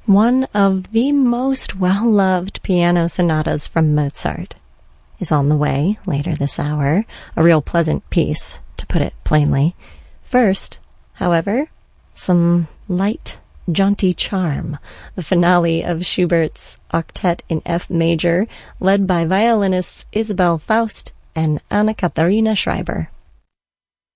One of the most well-loved piano sonatas from Mozart is on the way later this hour, a real pleasant piece, to put it plainly. First, however, some light, jaunty charm, the finale of Schubert's Octet in F major, led by violinists Isabel Faust and Anna Katharina Schreiber.